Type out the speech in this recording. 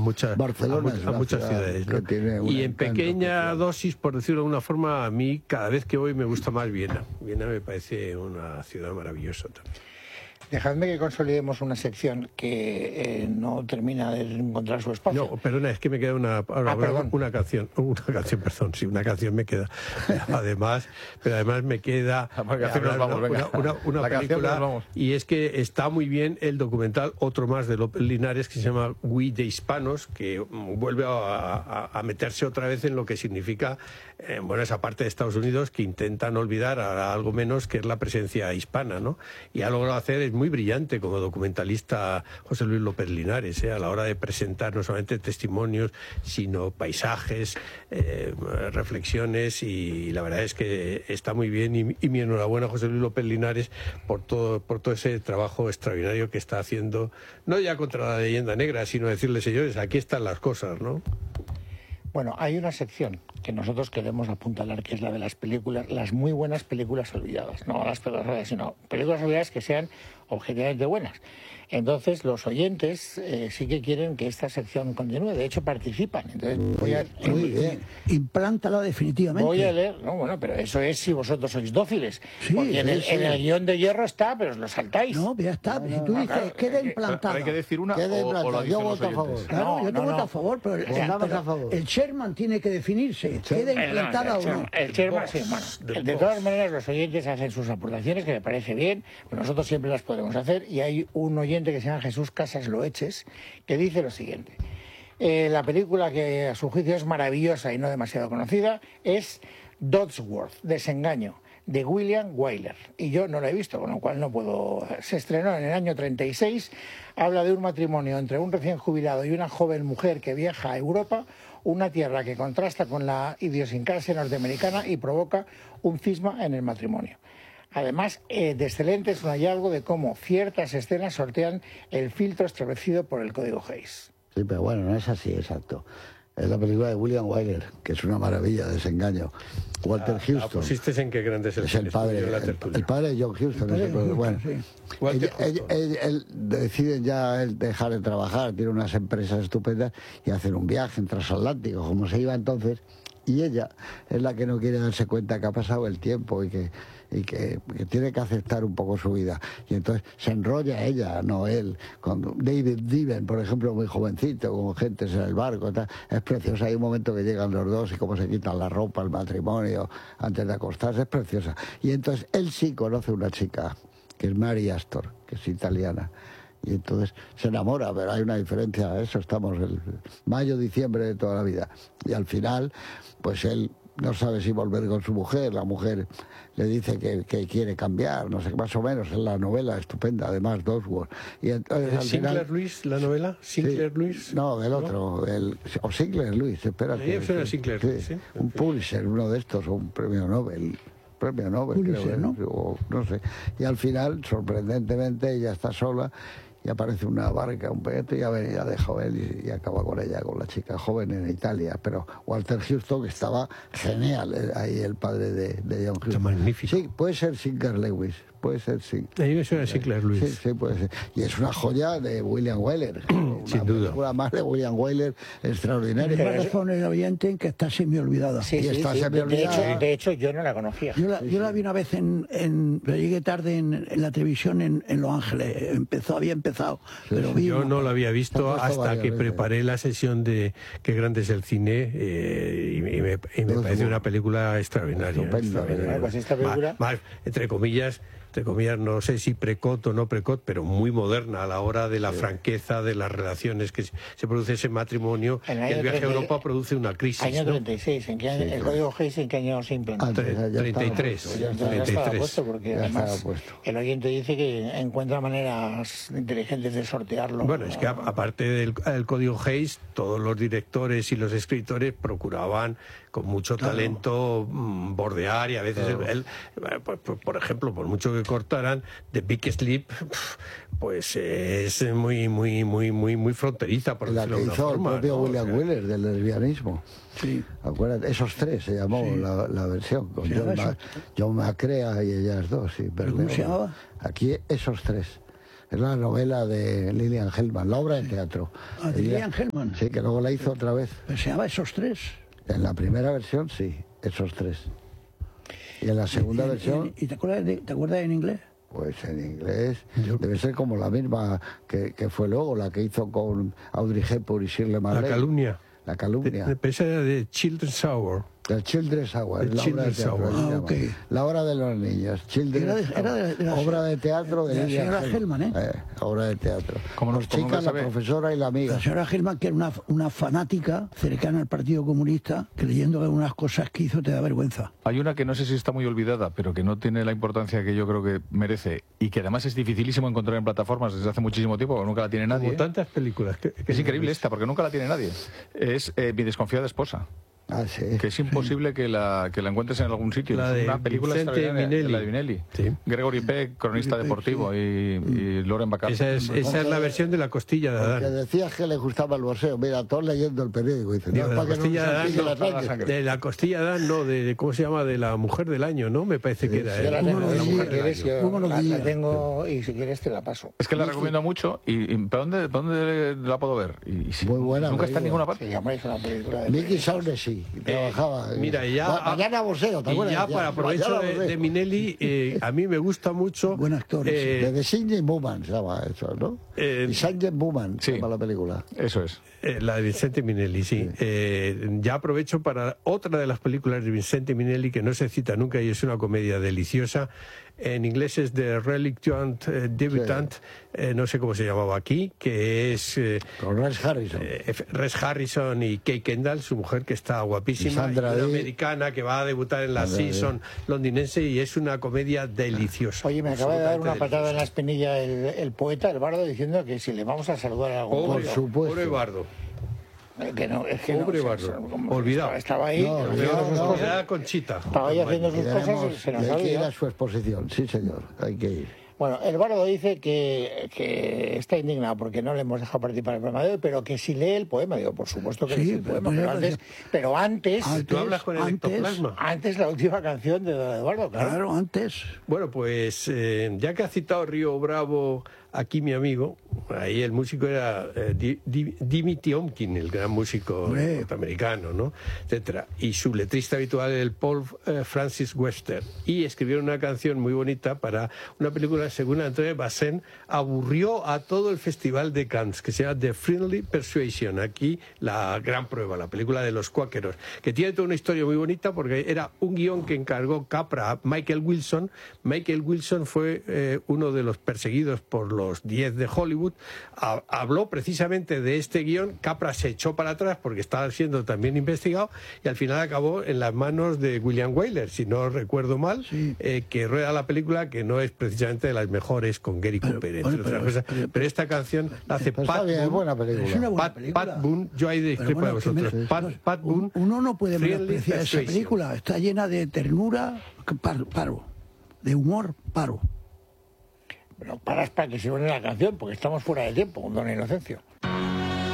Barcelona a muchas ciudades, ¿no? Y en pequeña dosis, por decirlo de alguna forma, a mí cada vez que voy me gusta más Viena. Viena me parece una ciudad maravillosa también. Dejadme que consolidemos una sección que no termina de encontrar su espacio. No, perdona, es que me queda una canción, perdón, sí, una canción me queda. Además me queda una película, y es que está muy bien el documental, otro más de López Linares, que se llama We de Hispanos, que vuelve a meterse otra vez en lo que significa esa parte de Estados Unidos que intentan olvidar a algo menos, que es la presencia hispana, ¿no? Y ha logrado hacer, es muy brillante como documentalista José Luis López Linares, a la hora de presentar no solamente testimonios, sino paisajes, reflexiones, y la verdad es que está muy bien, y mi enhorabuena a José Luis López Linares por todo ese trabajo extraordinario que está haciendo, no ya contra la leyenda negra, sino decirle, señores, aquí están las cosas, ¿no? Bueno, hay una sección que nosotros queremos apuntalar, que es la de las películas, las muy buenas películas olvidadas. No las películas olvidadas, sino películas olvidadas que sean objetivamente buenas. Entonces, los oyentes sí que quieren que esta sección continúe. De hecho, participan. Entonces, muy bien. Implántala definitivamente. Voy a leer. No, bueno, pero eso es si vosotros sois dóciles. Sí, porque en el guión de Hierro está, pero os lo saltáis. No, ya está. Si tú dices, queda implantada. Hay que decir una o lo yo voto a favor. Claro, yo te voto a favor, pero el chairman tiene que definirse. ¿Queda implantada o no? El chairman, sí. Bueno, de todas maneras, los oyentes hacen sus aportaciones, que me parece bien, pero nosotros siempre las podemos hacer, y hay un oyente que se llama Jesús Casas Loeches, que dice lo siguiente: la película, que a su juicio es maravillosa y no demasiado conocida, es Dodsworth, Desengaño, de William Wyler, y yo no la he visto, con lo cual no puedo. Se estrenó en el año 36, habla de un matrimonio entre un recién jubilado y una joven mujer que viaja a Europa, una tierra que contrasta con la idiosincrasia norteamericana y provoca un cisma en el matrimonio. Además, de excelente es un hallazgo de cómo ciertas escenas sortean el filtro establecido por el Código Hays. Sí, pero bueno, no es así, exacto. Es la película de William Wyler, que es una maravilla, Desengaño. Walter Huston. ¿Pusiste en qué grande es el padre? El padre de John Huston. Bueno, él deciden ya dejar de trabajar, tiene unas empresas estupendas y hacen un viaje en transatlántico, como se iba entonces. Y ella es la que no quiere darse cuenta que ha pasado el tiempo y que tiene que aceptar un poco su vida. Y entonces se enrolla ella, no él, con David Niven, por ejemplo, muy jovencito, con gentes en el barco, tal. Es preciosa. Hay un momento que llegan los dos y cómo se quitan la ropa, el matrimonio, antes de acostarse, es preciosa. Y entonces él sí conoce una chica, que es Mary Astor, que es italiana. Y entonces se enamora, pero hay una diferencia, eso estamos el mayo, diciembre de toda la vida. Y al final, pues él no sabe si volver con su mujer, la mujer le dice que quiere cambiar, no sé, más o menos, es la novela estupenda, además, Dodsworth. Y entonces, al ¿Sinclair final, Lewis, la novela? ¿Sinclair Lewis? No, el otro, o Sinclair Lewis, espera. Sinclair Lewis, ¿sí? Un Pulitzer, uno de estos, o un premio Nobel, Pulitzer, creo, ¿no? O no sé. Y al final, sorprendentemente, ella está sola y aparece una barca, un pequeño, y ya deja él y acaba con ella, con la chica joven en Italia. Pero Walter Huston, que estaba genial, ahí el padre de John Huston. Está magnífico. Sí, puede ser Sinclair Lewis, puede ser, sí. A mí me suena Sinclair Lewis. Sí, puede ser. Y es una joya de William Wyler. Sin duda. Una más de William Wyler extraordinaria. Pero Tiene razón el oyente en que está semi-olvidada. Sí, de hecho, yo no la conocía. Yo la vi una vez pero llegué tarde en la televisión en Los Ángeles. Había empezado. Pero yo no la había visto hasta que preparé la sesión de Qué grande es el cine, y me parece una película extraordinaria. Pues esta película, más, entre comillas, no sé si precot o no precot, pero muy moderna a la hora de la franqueza de las relaciones que se produce ese matrimonio, que el viaje a Europa produce una crisis. Año 36, ¿en qué año, el Código Hays en qué año se implantó? 33. Ya estaba puesto, porque además el oyente dice que encuentra maneras inteligentes de sortearlo. Bueno, es que aparte del Código Hays, todos los directores y los escritores procuraban con mucho talento bordear, y a veces por ejemplo, por mucho que cortaran, The Big Sleep, pues es muy fronteriza, por la decirlo que de hizo alguna forma, el propio ¿no? William Wyler del lesbianismo. Sí. Acuérdate, esos tres se llamó la versión, con John Macrea y ellas dos. Sí, ¿Cómo se llamaba? Aquí esos tres. Es la novela de Lillian Hellman, la obra de teatro. ¿De Lillian Hellman? Sí, que luego la hizo otra vez. ¿Pero se llama Esos tres? En la primera versión, sí, Esos tres. Y en la segunda versión... ¿Y te acuerdas en inglés? Pues en inglés debe ser como la misma que fue luego, la que hizo con Audrey Hepburn y Shirley MacLaine. La calumnia. La calumnia. Esa era de Children's Hour. The Children's Hour, la obra de teatro. Okay. La hora de los niños. Obra de teatro de la señora Hellman, obra de teatro. Como los chicas, la profesora y la amiga. La señora Hellman, que era una fanática cercana al Partido Comunista, que leyendo algunas cosas que hizo te da vergüenza. Hay una que no sé si está muy olvidada, pero que no tiene la importancia que yo creo que merece, y que además es dificilísimo encontrar en plataformas desde hace muchísimo tiempo, porque nunca la tiene nadie. Como tantas películas. Es increíble esta, porque nunca la tiene nadie. Es Mi desconfiada esposa. Ah, sí. Que es imposible que la encuentres en algún sitio. La de una película Vincente la de Minelli. Sí. Gregory Peck, cronista deportivo, y Loren Bacall. Esa es la versión de La costilla de Adán. Que decías que le gustaba el boxeo. Mira, todos leyendo el periódico. Dice, Digo, no, de La costilla de Adán, no, de ¿cómo se llama? De la mujer del año, ¿no? Me parece que era. Yo la tengo y si quieres te la paso. Es que la recomiendo mucho. ¿Pero dónde la puedo ver? Muy buena. Nunca está en ninguna parte. Se llama una película de Mickey Shaughnessy trabajaba. Mira, ya mañana boxeo, ¿te acuerdas? Y ya para provecho de Minelli, a mí me gusta mucho. Buen actor. De Sidney Bowman se llama eso, ¿no? Y Sidney Bowman se llama la película. Eso es. La de Vincente Minelli, sí. Ya aprovecho para otra de las películas de Vincente Minelli que no se cita nunca y es una comedia deliciosa. En inglés es The Reluctant Debutant, no sé cómo se llamaba aquí, que es... con Rex Harrison. Rex Harrison y Kay Kendall, su mujer, que está guapísima, y una americana que va a debutar en la season londinense, y es una comedia deliciosa. Oye, me acaba de dar una patada en la espinilla el poeta, el bardo, diciendo que si le vamos a saludar a algún... Por supuesto. Pobre bardo. Pobre bardo. Olvidado. Estaba ahí, olvidada Conchita. Estaba ahí haciendo sus cosas y se nos hay que ir olvidó. a su exposición, sí señor, hay que ir. Bueno, el bardo dice que está indignado porque no le hemos dejado participar en el programa de hoy, pero que si lee el poema. Digo, por supuesto que sí, el poema, pero antes... ¿Tú hablas con el ectoplasma? Antes la última canción de don Eduardo, claro, antes. Bueno, pues ya que ha citado Río Bravo aquí mi amigo, ahí el músico era Jimmy Tiomkin, el gran músico norteamericano, ¿no? Etcétera. Y su letrista habitual era el Paul Francis Webster. Y escribieron una canción muy bonita para una película, según André Bazin, aburrió a todo el Festival de Cannes, que se llama The Friendly Persuasion. Aquí la gran prueba, la película de los cuáqueros, que tiene toda una historia muy bonita porque era un guión que encargó Capra a Michael Wilson. Michael Wilson fue uno de los perseguidos por los 10 de Hollywood. Habló precisamente de este guión. Capra se echó para atrás porque estaba siendo también investigado y al final acabó en las manos de William Wyler, si no recuerdo mal, que rueda la película, que no es precisamente de las mejores, con Gary Cooper, entre otras cosas. Pero esta canción la hace Pat Boone. Es buena película. Es una buena película. Pat Boone, yo ahí discrepo de vosotros. Pat Boone. Uno no puede menospreciar esa película. Está llena de ternura, paro. De humor, paro. Pero paras para que se une la canción, porque estamos fuera de tiempo, don Inocencio.